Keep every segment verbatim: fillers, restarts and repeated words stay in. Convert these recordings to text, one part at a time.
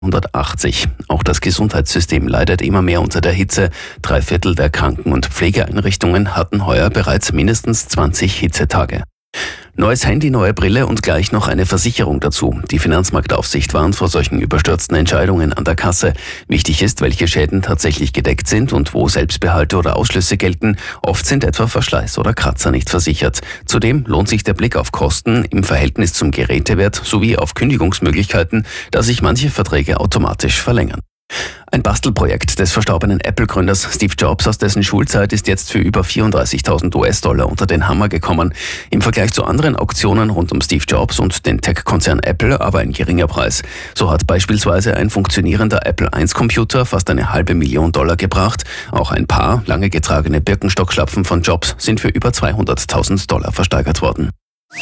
hundertachtzig. Auch das Gesundheitssystem leidet immer mehr unter der Hitze. Drei Viertel der Kranken- und Pflegeeinrichtungen hatten heuer bereits mindestens zwanzig Hitzetage. Neues Handy, neue Brille und gleich noch eine Versicherung dazu. Die Finanzmarktaufsicht warnt vor solchen überstürzten Entscheidungen an der Kasse. Wichtig ist, welche Schäden tatsächlich gedeckt sind und wo Selbstbehalte oder Ausschlüsse gelten. Oft sind etwa Verschleiß oder Kratzer nicht versichert. Zudem lohnt sich der Blick auf Kosten im Verhältnis zum Gerätewert sowie auf Kündigungsmöglichkeiten, da sich manche Verträge automatisch verlängern. Ein Bastelprojekt des verstorbenen Apple-Gründers Steve Jobs aus dessen Schulzeit ist jetzt für über vierunddreißigtausend US-Dollar unter den Hammer gekommen. Im Vergleich zu anderen Auktionen rund um Steve Jobs und den Tech-Konzern Apple aber ein geringer Preis. So hat beispielsweise ein funktionierender Apple eins Computer fast eine halbe Million Dollar gebracht. Auch ein paar lange getragene Birkenstockschlapfen von Jobs sind für über zweihunderttausend Dollar versteigert worden.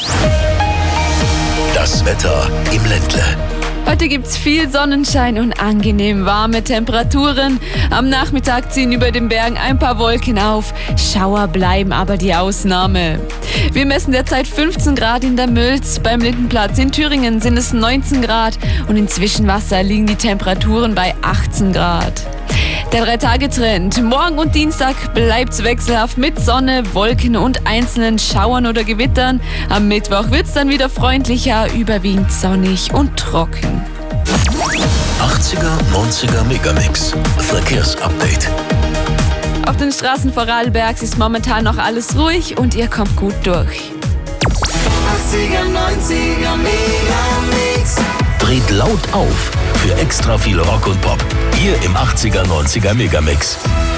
Das Wetter im Ländle. Heute gibt's viel Sonnenschein und angenehm warme Temperaturen. Am Nachmittag ziehen über den Bergen ein paar Wolken auf. Schauer bleiben aber die Ausnahme. Wir messen derzeit fünfzehn Grad in der Mülz. Beim Lindenplatz in Thüringen sind es neunzehn Grad und in Zwischenwasser liegen die Temperaturen bei achtzehn Grad. Der Drei-Tage-Trend. Morgen und Dienstag bleibt's wechselhaft mit Sonne, Wolken und einzelnen Schauern oder Gewittern. Am Mittwoch wird's dann wieder freundlicher, überwiegend sonnig und trocken. achtziger, neunziger Megamix. Verkehrsupdate. Auf den Straßen Vorarlbergs ist momentan noch alles ruhig und ihr kommt gut durch. achtziger, neunziger Megamix. Dreht laut auf für extra viel Rock und Pop. Hier im achtziger, neunziger Megamix.